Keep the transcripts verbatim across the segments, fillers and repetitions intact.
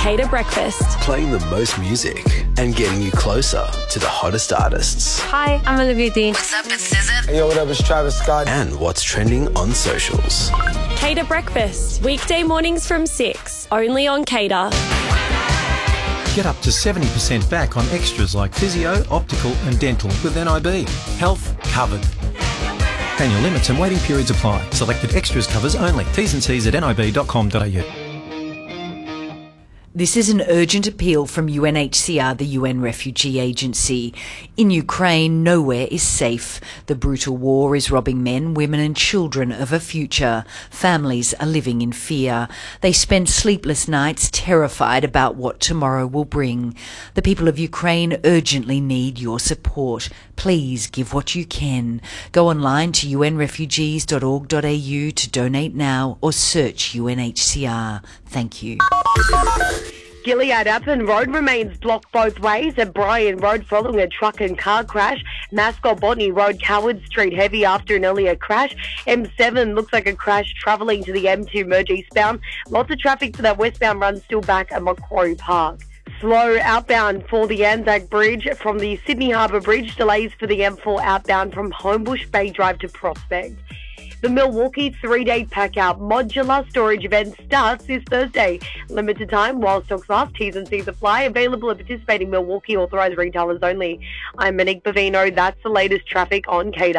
Cater Breakfast. Playing the most music and getting you closer to the hottest artists. Hi, I'm Olivia Dean. What's up, it's S Z A. Hey, yo, what up, it's Travis Scott. And what's trending on socials. Cater Breakfast. Weekday mornings from six. Only on Cater. Get up to seventy percent back on extras like physio, optical and dental with N I B. Health covered. Annual limits and waiting periods apply. Selected extras covers only. T's and C's at nib dot com dot a u. This is an urgent appeal from U N H C R, the U N Refugee Agency. In Ukraine, nowhere is safe. The brutal war is robbing men, women and children of a future. Families are living in fear. They spend sleepless nights terrified about what tomorrow will bring. The people of Ukraine urgently need your support. Please give what you can. Go online to u n refugees dot org dot a u to donate now or search U N H C R. Thank you. Gilead Appin Road remains blocked both ways at Bryan Road following a truck and car crash. Mascot Botany Road, Coward Street heavy after an earlier crash. M seven looks like a crash travelling to the M two merge eastbound. Lots of traffic for that westbound run still back at Macquarie Park. Slow outbound for the Anzac Bridge from the Sydney Harbour Bridge. Delays for the M four outbound from Homebush Bay Drive to Prospect. The Milwaukee three-day pack-out modular storage event starts this Thursday. Limited time while stocks last. T's and C's apply. Available at participating Milwaukee authorised retailers only. I'm Monique Bavino. That's the latest traffic on Cater.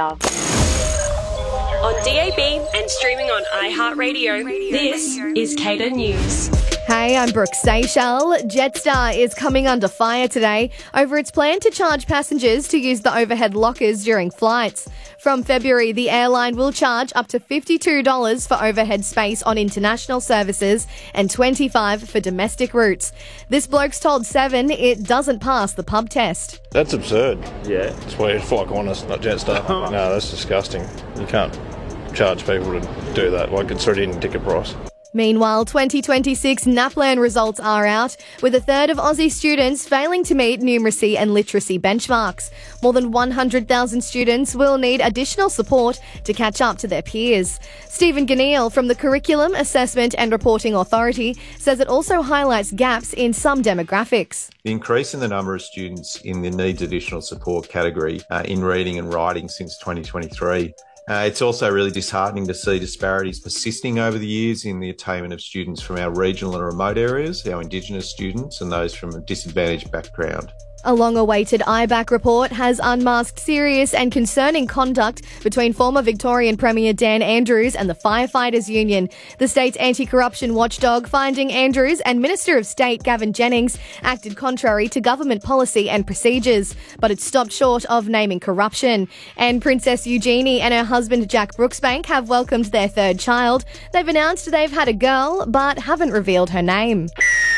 On D A B and streaming on iHeartRadio, this is Cater News. Hey, I'm Brooke Seychelles. Jetstar is coming under fire today over its plan to charge passengers to use the overhead lockers during flights. From February, the airline will charge up to fifty-two dollars for overhead space on international services and twenty-five dollars for domestic routes. This bloke's told Seven it doesn't pass the pub test. That's absurd. Yeah. It's weird, like Qantas, not Jetstar. No, that's disgusting. You can't charge people to do that. Like, it's already in ticket price. Meanwhile, twenty twenty-six NAPLAN results are out, with a third of Aussie students failing to meet numeracy and literacy benchmarks. More than one hundred thousand students will need additional support to catch up to their peers. Stephen Ganeel from the Curriculum, Assessment and Reporting Authority says it also highlights gaps in some demographics. The increase in the number of students in the needs additional support category uh, in reading and writing since twenty twenty-three. Uh, it's also really disheartening to see disparities persisting over the years in the attainment of students from our regional and remote areas, our Indigenous students and those from a disadvantaged background. A long-awaited I B A C report has unmasked serious and concerning conduct between former Victorian Premier Dan Andrews and the Firefighters Union. The state's anti-corruption watchdog finding Andrews and Minister of State Gavin Jennings acted contrary to government policy and procedures, but it stopped short of naming corruption. And Princess Eugenie and her husband Jack Brooksbank have welcomed their third child. They've announced they've had a girl, but haven't revealed her name.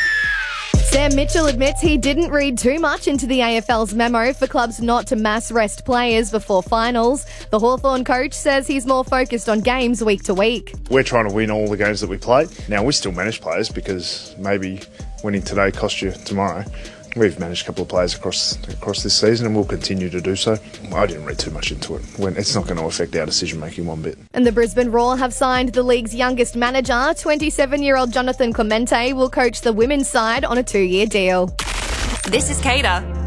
Sam Mitchell admits he didn't read too much into the A F L's memo for clubs not to mass rest players before finals. The Hawthorn coach says he's more focused on games week to week. We're trying to win all the games that we play. Now, we still manage players because maybe winning today costs you tomorrow. We've managed a couple of players across across this season and we'll continue to do so. I didn't read too much into it. When it's not going to affect our decision-making one bit. And the Brisbane Roar have signed the league's youngest manager. twenty-seven-year-old Jonathan Clemente will coach the women's side on a two-year deal. This is Cater.